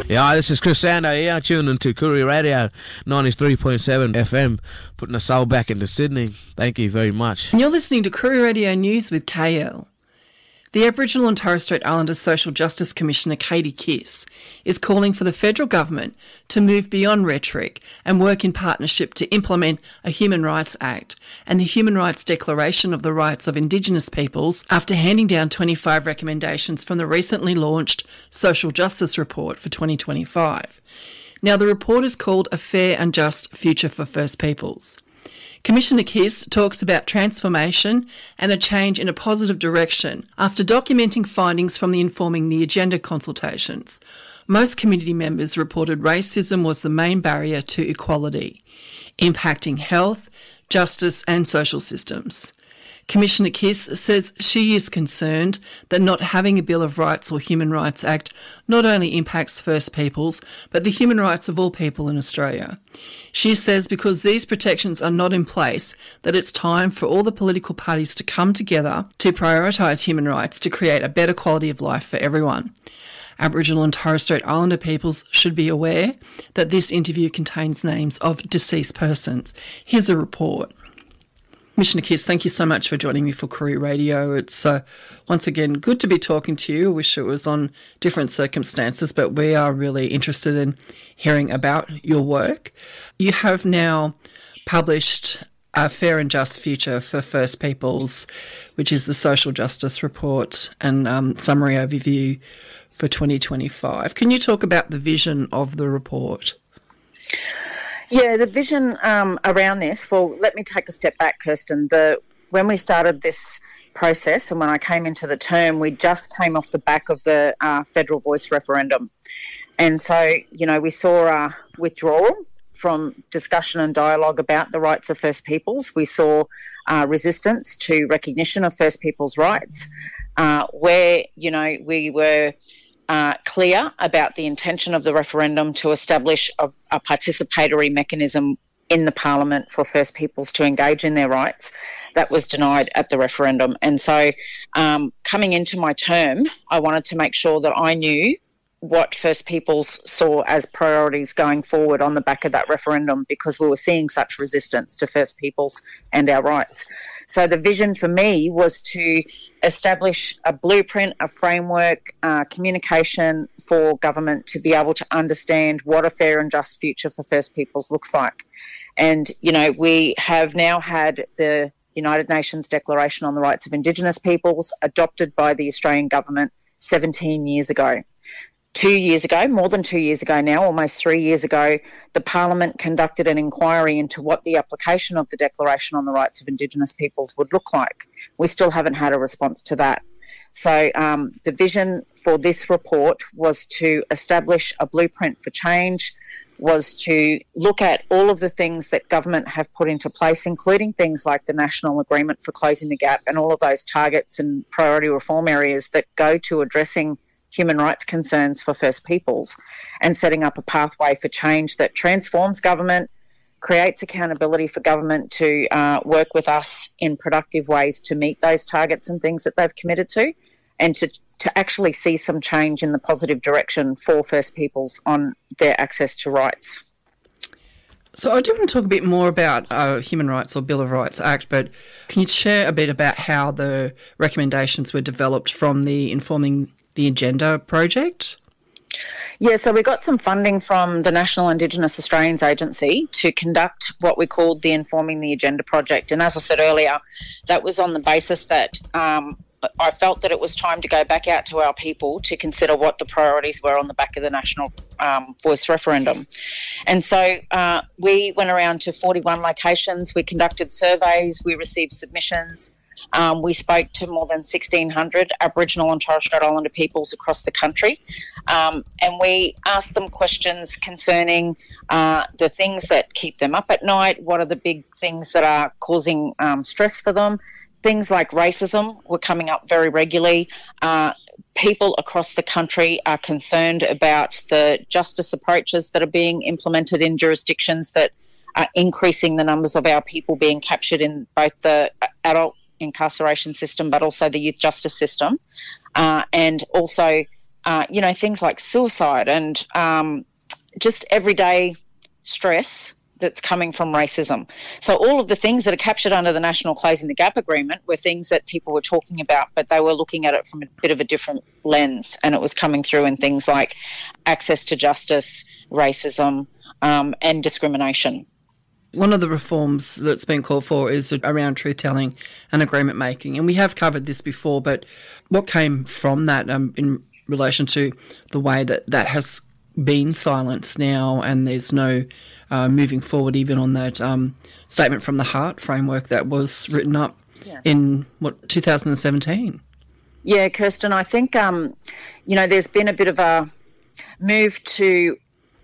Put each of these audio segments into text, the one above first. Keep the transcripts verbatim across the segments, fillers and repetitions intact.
Yeah, this is Chris Sando here, tuning into Koori Radio ninety-three point seven F M, putting the soul back into Sydney. Thank you very much. And you're listening to Koori Radio News with K L. The Aboriginal and Torres Strait Islander Social Justice Commissioner Katie Kiss is calling for the federal government to move beyond rhetoric and work in partnership to implement a Human Rights Act and the Human Rights Declaration of the Rights of Indigenous Peoples after handing down twenty-five recommendations from the recently launched Social Justice Report for twenty twenty-five. Now, the report is called A Fair and Just Future for First Peoples. Commissioner Kiss talks about transformation and a change in a positive direction after documenting findings from the Informing the Agenda consultations. Most community members reported racism was the main barrier to equality, impacting health, justice and social systems. Commissioner Kiss says she is concerned that not having a Bill of Rights or Human Rights Act not only impacts First Peoples, but the human rights of all people in Australia. She says because these protections are not in place, that it's time for all the political parties to come together to prioritise human rights to create a better quality of life for everyone. Aboriginal and Torres Strait Islander peoples should be aware that this interview contains names of deceased persons. Here's a report. Commissioner Kiss, thank you so much for joining me for Koori Radio. It's uh, once again good to be talking to you. I wish it was on different circumstances, but we are really interested in hearing about your work. You have now published A Fair and Just Future for First Peoples, which is the Social Justice Report and um, summary overview for twenty twenty-five. Can you talk about the vision of the report? Yeah, the vision um, around this, well, let me take a step back, Kirsten. The when we started this process and when I came into the term, we just came off the back of the uh, federal voice referendum. And so, you know, we saw a withdrawal from discussion and dialogue about the rights of First Peoples. We saw uh, resistance to recognition of First Peoples' rights, uh, where, you know, we were Uh, clear about the intention of the referendum to establish a, a participatory mechanism in the Parliament for First Peoples to engage in their rights. That was denied at the referendum. And so um, coming into my term, I wanted to make sure that I knew what First Peoples saw as priorities going forward on the back of that referendum, because we were seeing such resistance to First Peoples and our rights. So the vision for me was to establish a blueprint, a framework, uh, communication for government to be able to understand what a fair and just future for First Peoples looks like. And, you know, we have now had the United Nations Declaration on the Rights of Indigenous Peoples adopted by the Australian government seventeen years ago. Two years ago, more than two years ago now, almost three years ago, the Parliament conducted an inquiry into what the application of the Declaration on the Rights of Indigenous Peoples would look like. We still haven't had a response to that. So um, the vision for this report was to establish a blueprint for change, was to look at all of the things that government have put into place, including things like the National Agreement for Closing the Gap and all of those targets and priority reform areas that go to addressing human rights concerns for First Peoples, and setting up a pathway for change that transforms government, creates accountability for government to uh, work with us in productive ways to meet those targets and things that they've committed to, and to, to actually see some change in the positive direction for First Peoples on their access to rights. So I do want to talk a bit more about uh, Human Rights or Bill of Rights Act, but can you share a bit about how the recommendations were developed from the Informing the Agenda project? Yeah, so we got some funding from the National Indigenous Australians Agency to conduct what we called the Informing the Agenda project. And as I said earlier, that was on the basis that um, I felt that it was time to go back out to our people to consider what the priorities were on the back of the National um, Voice referendum. And so uh, we went around to forty-one locations, we conducted surveys, we received submissions. Um, we spoke to more than sixteen hundred Aboriginal and Torres Strait Islander peoples across the country, um, and we asked them questions concerning uh, the things that keep them up at night, what are the big things that are causing um, stress for them. Things like racism were coming up very regularly. Uh, people across the country are concerned about the justice approaches that are being implemented in jurisdictions that are increasing the numbers of our people being captured in both the adult incarceration system but also the youth justice system, uh, and also uh, you know, things like suicide and um, just everyday stress that's coming from racism. So all of the things that are captured under the National Closing the Gap Agreement were things that people were talking about, but they were looking at it from a bit of a different lens, and it was coming through in things like access to justice, racism, um, and discrimination. One of the reforms that's been called for is around truth-telling and agreement making, and we have covered this before, but what came from that um, in relation to the way that that has been silenced now, and there's no uh, moving forward even on that um, statement from the heart framework that was written up yeah. in, what, two thousand seventeen? Yeah, Kirsten, I think, um, you know, there's been a bit of a move to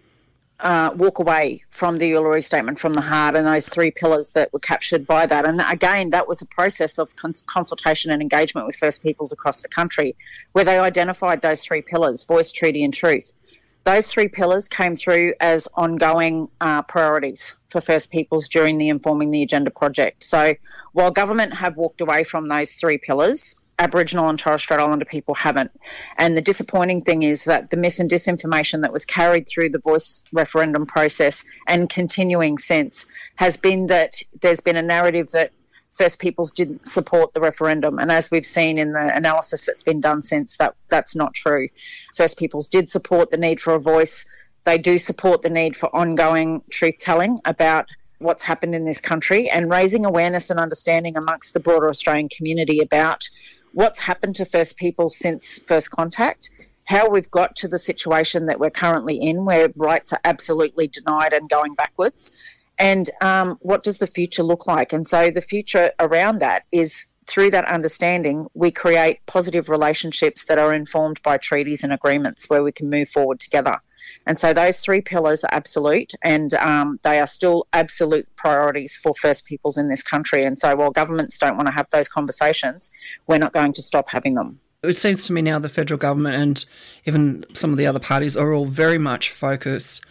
uh, walk away from the Uluru Statement from the Heart and those three pillars that were captured by that. And again, that was a process of cons- consultation and engagement with First Peoples across the country where they identified those three pillars, voice, treaty and truth. Those three pillars came through as ongoing uh, priorities for First Peoples during the Informing the Agenda project. So while government have walked away from those three pillars, Aboriginal and Torres Strait Islander people haven't. And the disappointing thing is that the mis and disinformation that was carried through the voice referendum process and continuing since has been that there's been a narrative that First Peoples didn't support the referendum. And as we've seen in the analysis that's been done since, that that's not true. First Peoples did support the need for a voice. They do support the need for ongoing truth-telling about what's happened in this country and raising awareness and understanding amongst the broader Australian community about what's happened to First Peoples since first contact, how we've got to the situation that we're currently in where rights are absolutely denied and going backwards, and um, what does the future look like. And so the future around that is through that understanding, we create positive relationships that are informed by treaties and agreements where we can move forward together. And so those three pillars are absolute, and um, they are still absolute priorities for First Peoples in this country. And so while governments don't want to have those conversations, we're not going to stop having them. It seems to me now the federal government and even some of the other parties are all very much focused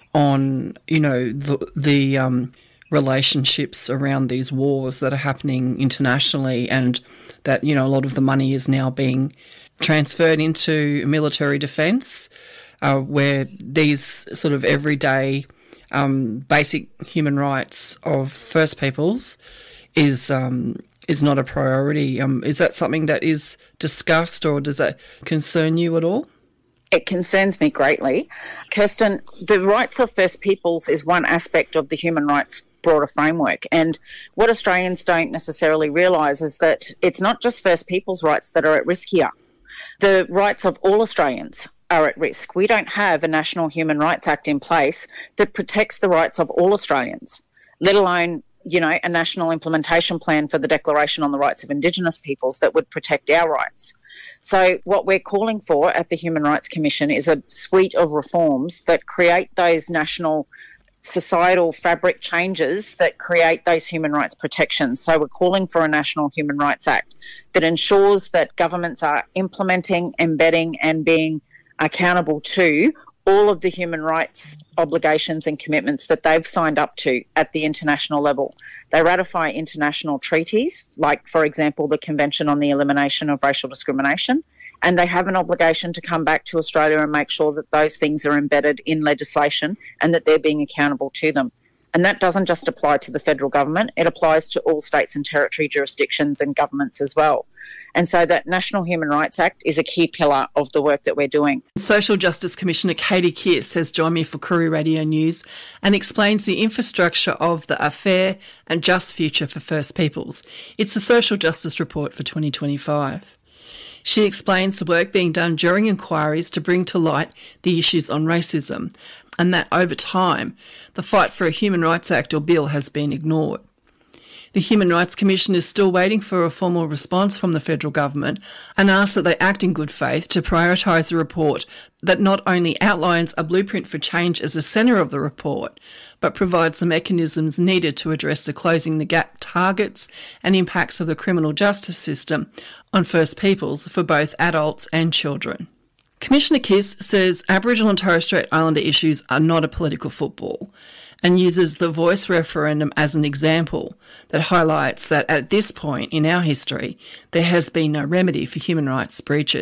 on, you know, the, the um, relationships around these wars that are happening internationally, and that, you know, a lot of the money is now being transferred into military defence, uh, where these sort of everyday um, basic human rights of First Peoples is um, is not a priority. Um, is that something that is discussed, or does that concern you at all? It concerns me greatly. Kirsten, the rights of First Peoples is one aspect of the human rights broader framework. And what Australians don't necessarily realise is that it's not just First Peoples' rights that are at risk here. The rights of all Australians are at risk. We don't have a National Human Rights Act in place that protects the rights of all Australians, let alone, you know, a national implementation plan for the Declaration on the Rights of Indigenous Peoples that would protect our rights. So what we're calling for at the Human Rights Commission is a suite of reforms that create those national societal fabric changes that create those human rights protections. So we're calling for a National Human Rights Act that ensures that governments are implementing, embedding and being accountable to all of the human rights obligations and commitments that they've signed up to at the international level. They ratify international treaties, like, for example, the Convention on the Elimination of Racial Discrimination, and they have an obligation to come back to Australia and make sure that those things are embedded in legislation and that they're being accountable to them. And that doesn't just apply to the federal government, it applies to all states and territory jurisdictions and governments as well. And so that National Human Rights Act is a key pillar of the work that we're doing. Social Justice Commissioner Katie Kiss has joined me for Koori Radio News and explains the infrastructure of the A Fair and Just Future for First Peoples. It's the Social Justice Report for twenty twenty-five. She explains the work being done during inquiries to bring to light the issues on racism, and that over time, the fight for a Human Rights Act or bill has been ignored. The Human Rights Commission is still waiting for a formal response from the federal government and asks that they act in good faith to prioritise a report that not only outlines a blueprint for change as the centre of the report, but provides the mechanisms needed to address the closing the gap targets and impacts of the criminal justice system on First Peoples for both adults and children. Commissioner Kiss says Aboriginal and Torres Strait Islander issues are not a political football, and uses the Voice referendum as an example that highlights that at this point in our history, there has been no remedy for human rights breaches.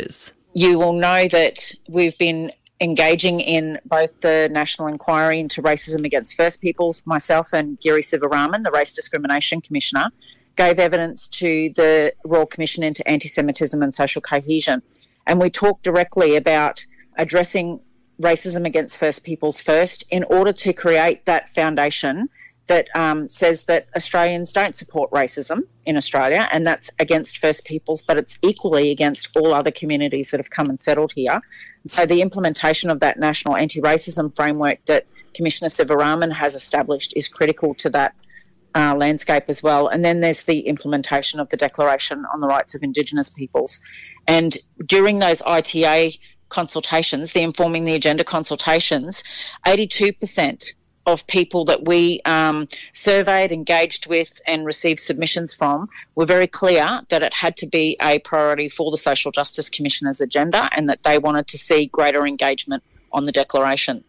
you will know that we've been engaging in both the National Inquiry into Racism Against First Peoples. Myself and Giri Sivaraman, the Race Discrimination Commissioner, gave evidence to the Royal Commission into Anti-Semitism and Social Cohesion. And we talked directly about addressing racism against First Peoples first in order to create that foundation that um, says that Australians don't support racism in Australia, and that's against First Peoples, but it's equally against all other communities that have come and settled here. So the implementation of that national anti-racism framework that Commissioner Sivaraman has established is critical to that uh, landscape as well. And then there's the implementation of the Declaration on the Rights of Indigenous Peoples. And during those I T A consultations, the Informing the Agenda consultations, eighty-two percent of people that we um, surveyed, engaged with and received submissions from were very clear that it had to be a priority for the Social Justice Commissioner's agenda and that they wanted to see greater engagement on the declaration.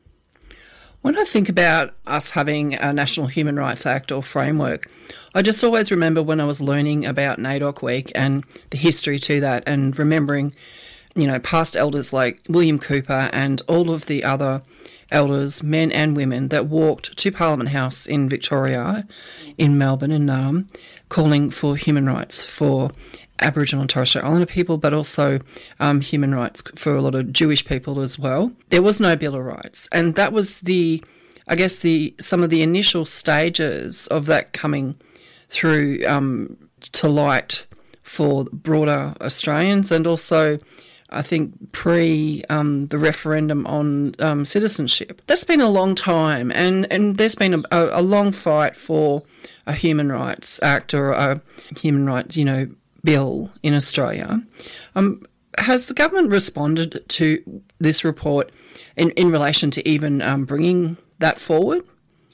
When I think about us having a National Human Rights Act or framework, I just always remember when I was learning about NAIDOC Week and the history to that, and remembering, you know, past elders like William Cooper and all of the other elders, men and women, that walked to Parliament House in Victoria, in Melbourne, in Naarm, calling for human rights for Aboriginal and Torres Strait Islander people, but also um, human rights for a lot of Jewish people as well. There was no Bill of Rights, and that was the, I guess, the some of the initial stages of that coming through um, to light for broader Australians, and also I think pre um, the referendum on um, citizenship. That's been a long time, and, and there's been a, a, a long fight for a Human Rights Act or a human rights, you know, bill in Australia. Um, has the government responded to this report in, in relation to even um, bringing that forward?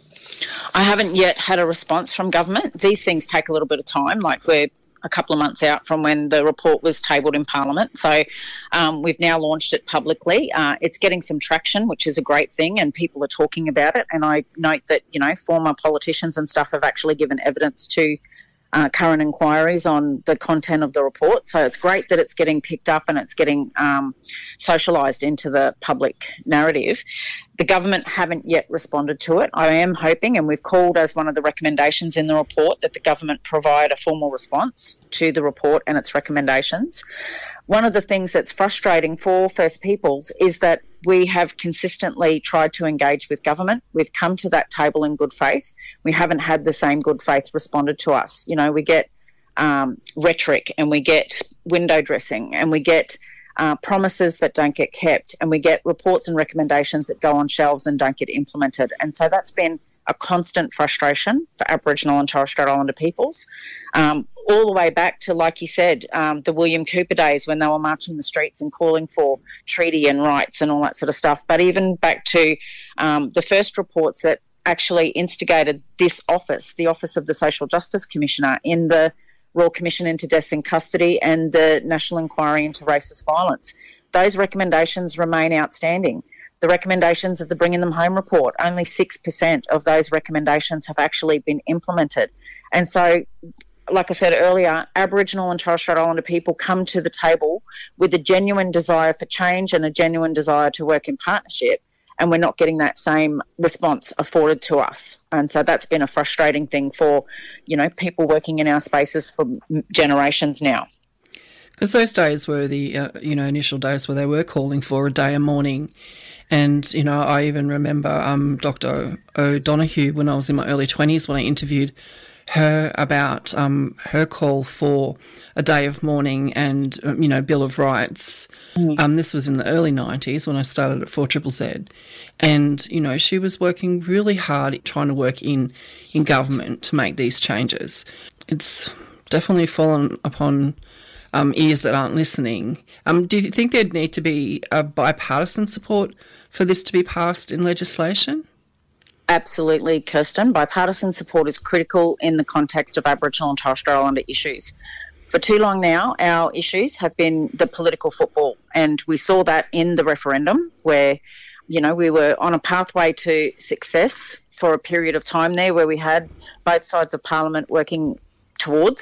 I haven't yet had a response from government. These things take a little bit of time, like we're a couple of months out from when the report was tabled in Parliament. So um, we've now launched it publicly. Uh, it's getting some traction, which is a great thing, and people are talking about it. And I note that, you know, former politicians and stuff have actually given evidence to uh, current inquiries on the content of the report. So it's great that it's getting picked up and it's getting um, socialised into the public narrative. The government haven't yet responded to it. I am hoping, and we've called as one of the recommendations in the report, that the government provide a formal response to the report and its recommendations. One of the things that's frustrating for First Peoples is that we have consistently tried to engage with government. We've come to that table in good faith. We haven't had the same good faith responded to us. You know, we get um, rhetoric, and we get window dressing, and we get Uh, promises that don't get kept, and we get reports and recommendations that go on shelves and don't get implemented. And so that's been a constant frustration for Aboriginal and Torres Strait Islander peoples, um, all the way back to, like you said, um, the William Cooper days when they were marching the streets and calling for treaty and rights and all that sort of stuff. But even back to um, the first reports that actually instigated this office, the Office of the Social Justice Commissioner, in the Royal Commission into Deaths in Custody and the National Inquiry into Racist Violence. Those recommendations remain outstanding. The recommendations of the Bringing Them Home report, only six percent of those recommendations have actually been implemented. And so, like I said earlier, Aboriginal and Torres Strait Islander people come to the table with a genuine desire for change and a genuine desire to work in partnership, and we're not getting that same response afforded to us. And so that's been a frustrating thing for, you know, people working in our spaces for generations now. Because those days were the, uh, you know, initial days where they were calling for a day of mourning. And, you know, I even remember um, Doctor O'Donoghue when I was in my early twenties, when I interviewed her about um, her call for a day of mourning and, um, you know, Bill of Rights. Mm. Um, this was in the early nineties when I started at four Z Z Z. And, you know, she was working really hard trying to work in, in government to make these changes. It's definitely fallen upon um, ears that aren't listening. Um, do you think there'd need to be a bipartisan support for this to be passed in legislation? Absolutely, Kirsten. Bipartisan support is critical in the context of Aboriginal and Torres Strait Islander issues. For too long now, our issues have been the political football, and we saw that in the referendum where, you know, we were on a pathway to success for a period of time there where we had both sides of Parliament working towards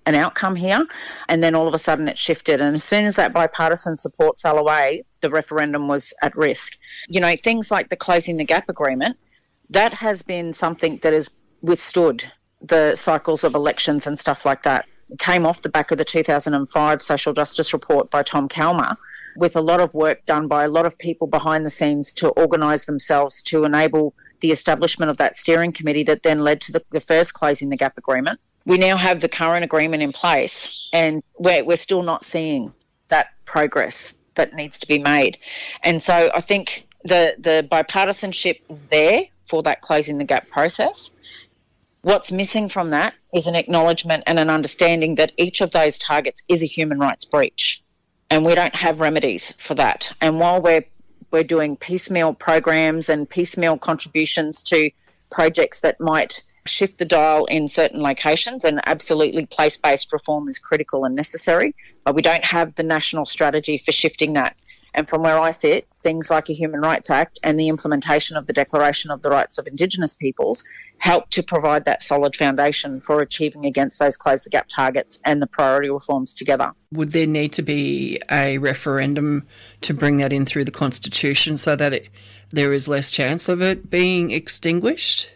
an outcome here, and then all of a sudden it shifted. And as soon as that bipartisan support fell away, the referendum was at risk. You know, things like the Closing the Gap agreement, that has been something that has withstood the cycles of elections and stuff like that. It came off the back of the two thousand five Social Justice Report by Tom Calma, with a lot of work done by a lot of people behind the scenes to organise themselves to enable the establishment of that steering committee that then led to the, the first Closing the Gap agreement. We now have the current agreement in place, and we're, we're still not seeing that progress that needs to be made. And so I think the, the bipartisanship is there for that Closing the Gap process. What's missing from that is an acknowledgement and an understanding that each of those targets is a human rights breach, and we don't have remedies for that. And while we're we're doing piecemeal programs and piecemeal contributions to projects that might shift the dial in certain locations, and absolutely place-based reform is critical and necessary, but we don't have the national strategy for shifting that. And from where I sit, things like a Human Rights Act and the implementation of the Declaration of the Rights of Indigenous Peoples help to provide that solid foundation for achieving against those Close the Gap targets and the priority reforms together. Would there need to be a referendum to bring that in through the Constitution so that it, there is less chance of it being extinguished?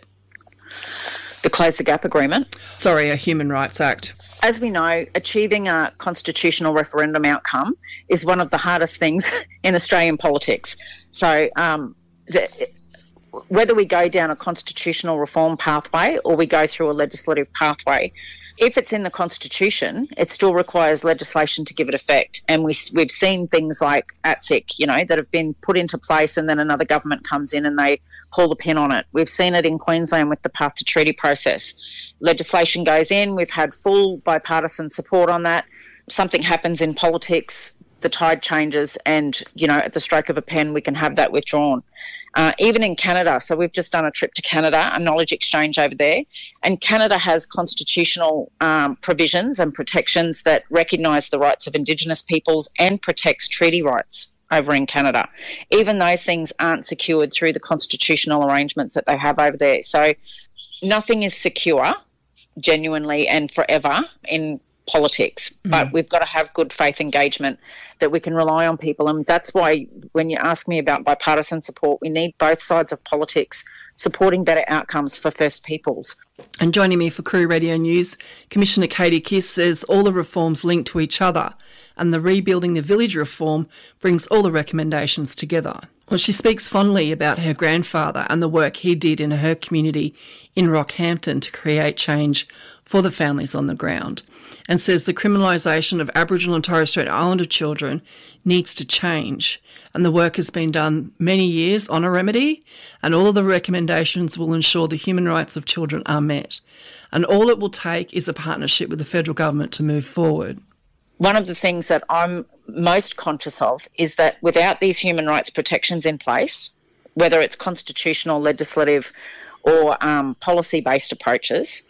The Close the Gap agreement? Sorry, a Human Rights Act. As we know, achieving a constitutional referendum outcome is one of the hardest things in Australian politics. So um, the, whether we go down a constitutional reform pathway or we go through a legislative pathway, if it's in the Constitution, it still requires legislation to give it effect. And we, we've seen things like A T S I C, you know, that have been put into place, and then another government comes in and they pull the pin on it. We've seen it in Queensland with the Path to Treaty process. Legislation goes in, we've had full bipartisan support on that. Something happens in politics, the tide changes, and, you know, at the stroke of a pen, we can have that withdrawn. Uh, even in Canada, so we've just done a trip to Canada, a knowledge exchange over there, and Canada has constitutional um, provisions and protections that recognise the rights of Indigenous peoples and protects treaty rights over in Canada. Even those things aren't secured through the constitutional arrangements that they have over there. So nothing is secure, genuinely and forever, in politics, mm. but we've got to have good faith engagement that we can rely on people. And that's why when you ask me about bipartisan support, we need both sides of politics supporting better outcomes for First Peoples. And joining me for Koori Radio News, Commissioner Katie Kiss says all the reforms link to each other, and the Rebuilding the Village reform brings all the recommendations together. Well, she speaks fondly about her grandfather and the work he did in her community in Rockhampton to create change for the families on the ground, and says the criminalisation of Aboriginal and Torres Strait Islander children needs to change, and the work has been done many years on a remedy, and all of the recommendations will ensure the human rights of children are met, and all it will take is a partnership with the federal government to move forward. One of the things that I'm most conscious of is that without these human rights protections in place, whether it's constitutional, legislative or um, policy-based approaches,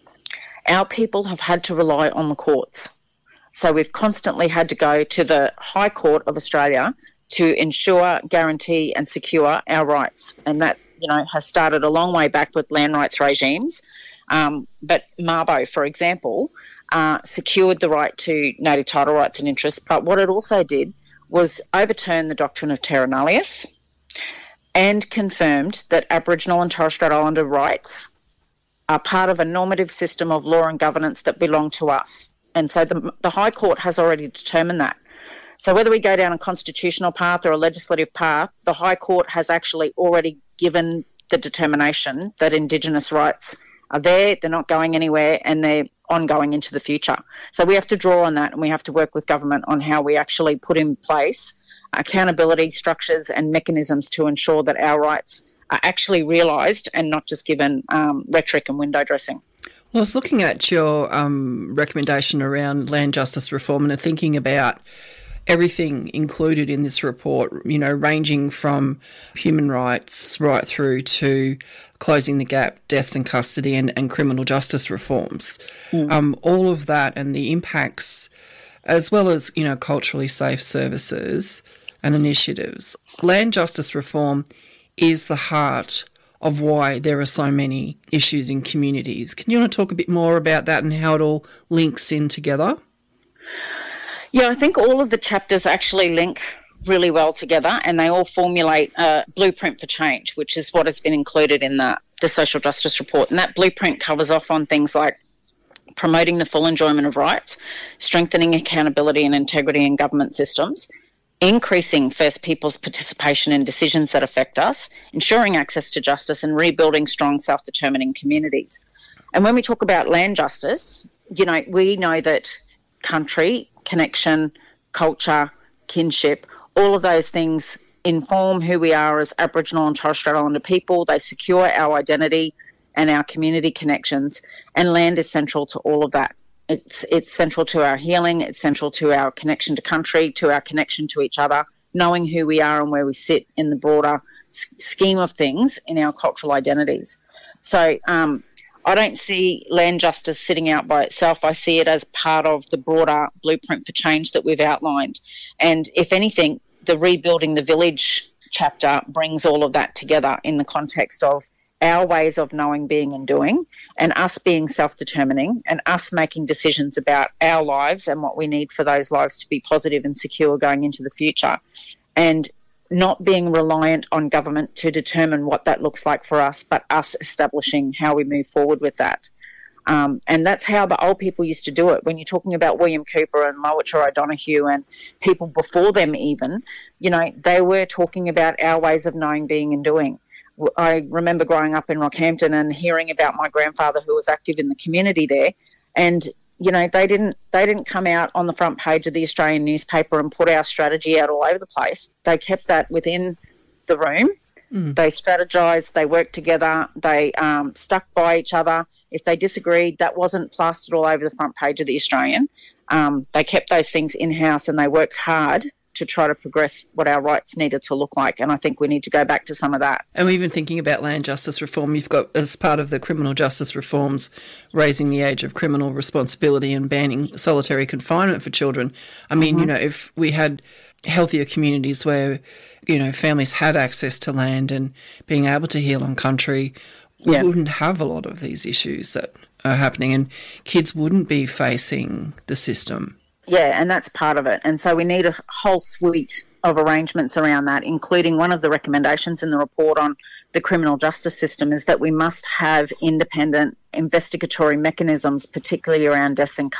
our people have had to rely on the courts. So we've constantly had to go to the High Court of Australia to ensure, guarantee and secure our rights. And that, you know, has started a long way back with land rights regimes. Um, but Mabo, for example, uh, secured the right to native title rights and interests. But what it also did was overturn the doctrine of terra nullius and confirmed that Aboriginal and Torres Strait Islander rights are part of a normative system of law and governance that belong to us. And so the, the High Court has already determined that. So whether we go down a constitutional path or a legislative path, the High Court has actually already given the determination that Indigenous rights are there, they're not going anywhere, and they're ongoing into the future. So we have to draw on that, and we have to work with government on how we actually put in place accountability structures and mechanisms to ensure that our rights are actually realised and not just given um, rhetoric and window dressing. Well, I was looking at your um, recommendation around land justice reform and thinking about everything included in this report, you know, ranging from human rights right through to closing the gap, deaths in custody and, and criminal justice reforms. Mm. Um, all of that and the impacts, as well as, you know, culturally safe services and initiatives. Land justice reform is the heart of why there are so many issues in communities. Can you want to talk a bit more about that and how it all links in together? Yeah, I think all of the chapters actually link really well together, and they all formulate a blueprint for change, which is what has been included in the, the social justice report. And that blueprint covers off on things like promoting the full enjoyment of rights, strengthening accountability and integrity in government systems, increasing First Peoples' participation in decisions that affect us, ensuring access to justice, and rebuilding strong self-determining communities. And when we talk about land justice, you know, we know that country, connection, culture, kinship, all of those things inform who we are as Aboriginal and Torres Strait Islander people. They secure our identity and our community connections, and land is central to all of that. It's it's central to our healing, it's central to our connection to country, to our connection to each other, knowing who we are and where we sit in the broader s- scheme of things in our cultural identities. So um, I don't see land justice sitting out by itself. I see it as part of the broader blueprint for change that we've outlined. And if anything, the Rebuilding the Village chapter brings all of that together in the context of our ways of knowing, being and doing, and us being self-determining, and us making decisions about our lives and what we need for those lives to be positive and secure going into the future, and not being reliant on government to determine what that looks like for us, but us establishing how we move forward with that. Um, and that's how the old people used to do it. When you're talking about William Cooper and Lowitja O'Donoghue and people before them even, you know, they were talking about our ways of knowing, being and doing. I remember growing up in Rockhampton and hearing about my grandfather who was active in the community there, and you know, they didn't they didn't come out on the front page of the Australian newspaper and put our strategy out all over the place. They kept that within the room. Mm. They strategized, they worked together, they um, stuck by each other. If they disagreed, that wasn't plastered all over the front page of the Australian. Um, they kept those things in-house, and they worked hard to try to progress what our rights needed to look like. And I think we need to go back to some of that. And we've been thinking about land justice reform. You've got, as part of the criminal justice reforms, raising the age of criminal responsibility and banning solitary confinement for children. I mean, mm-hmm. you know, if we had healthier communities where, you know, families had access to land and being able to heal on country, we yeah. wouldn't have a lot of these issues that are happening, and kids wouldn't be facing the system. Yeah, and that's part of it. And so we need a whole suite of arrangements around that, including one of the recommendations in the report on the criminal justice system is that we must have independent investigatory mechanisms, particularly around deaths in